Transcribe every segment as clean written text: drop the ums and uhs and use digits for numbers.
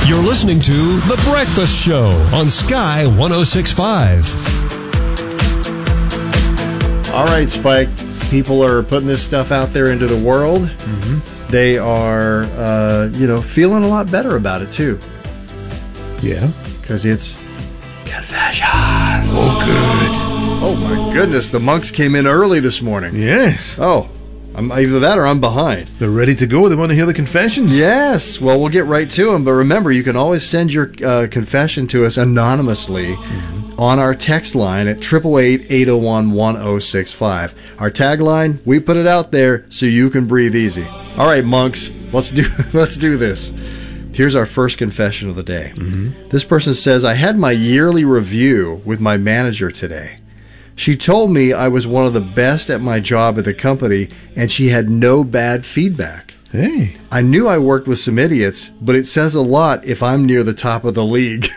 You're listening to The Breakfast Show on Sky 106.5. All right, Spike. People are putting this stuff out there into the world. Mm-hmm. They are, feeling a lot better about it, too. Yeah. Because it's confessions. Oh, good. Oh, my goodness. The monks came in early this morning. Yes. Oh, I'm either that or I'm behind. They're ready to go. They want to hear the confessions. Yes. Well, we'll get right to them. But remember, you can always send your confession to us anonymously on our text line at 888-801-1065. Our tagline, we put it out there so you can breathe easy. All right, monks, let's do this. Here's our first confession of the day. Mm-hmm. This person says, I had my yearly review with my manager today. She told me I was one of the best at my job at the company, and she had no bad feedback. Hey. I knew I worked with some idiots, but it says a lot if I'm near the top of the league.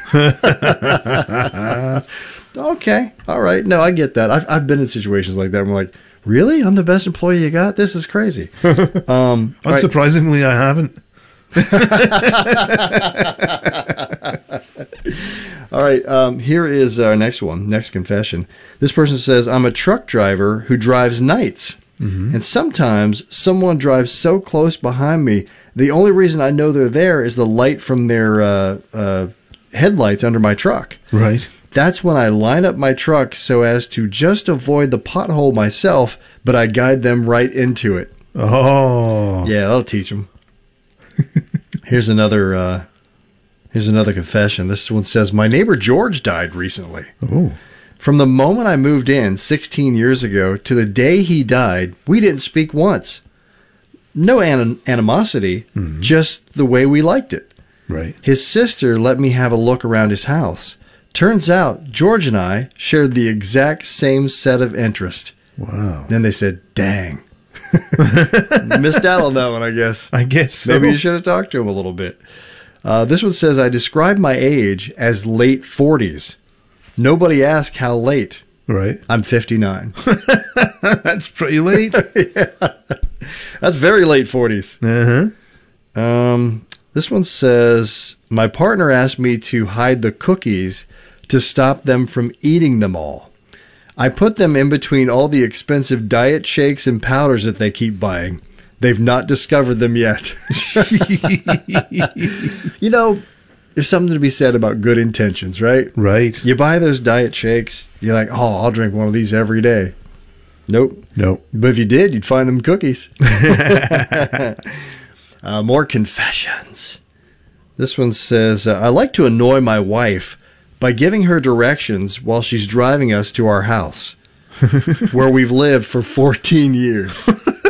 Okay. All right. No, I get that. I've been in situations like that where I'm like, really? I'm the best employee you got? This is crazy. Unsurprisingly, I haven't. All right, here is our next confession. This person says, I'm a truck driver who drives nights, and sometimes someone drives so close behind me, the only reason I know they're there is the light from their headlights under my truck. Right. That's when I line up my truck so as to just avoid the pothole myself, but I guide them right into it. Oh. Yeah, that'll teach them. Here's another confession. This one says, my neighbor George died recently. Oh. From the moment I moved in 16 years ago to the day he died, we didn't speak once. No animosity, just the way we liked it. Right. His sister let me have a look around his house. Turns out George and I shared the exact same set of interest. Wow. Then they said, dang. Missed out on that one, I guess. I guess so. Maybe you should have talked to him a little bit. This one says, I describe my age as late 40s. Nobody asked how late. Right. I'm 59. That's pretty late. Yeah. That's very late 40s. Uh-huh. This one says, my partner asked me to hide the cookies to stop them from eating them all. I put them in between all the expensive diet shakes and powders that they keep buying. They've not discovered them yet. You know, there's something to be said about good intentions, right? Right. You buy those diet shakes, you're like, oh, I'll drink one of these every day. Nope. But if you did, you'd find them cookies. More confessions. This one says, I like to annoy my wife by giving her directions while she's driving us to our house, where we've lived for 14 years.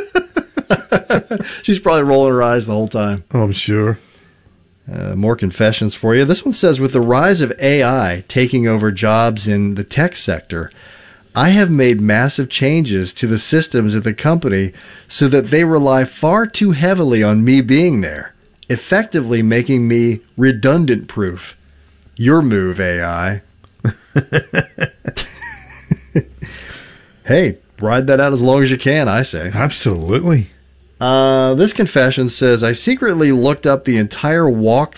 She's probably rolling her eyes the whole time. Oh, I'm sure. More confessions for you. This one says, with the rise of AI taking over jobs in the tech sector, I have made massive changes to the systems at the company so that they rely far too heavily on me being there, effectively making me redundant proof. Your move, AI. Hey, ride that out as long as you can, I say. Absolutely. This confession says, I secretly looked up the entire walk